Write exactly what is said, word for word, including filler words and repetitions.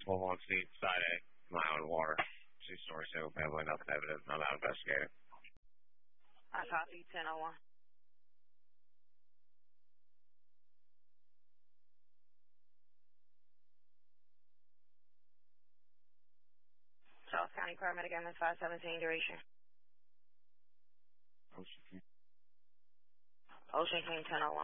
twelve on seat, side A, mile and water. Two-story single family, nothing evident, I'm not investigating. I copy ten oh one. Charles County Paramedic M S five seventeen duration. Ocean King. Ocean King ten oh one.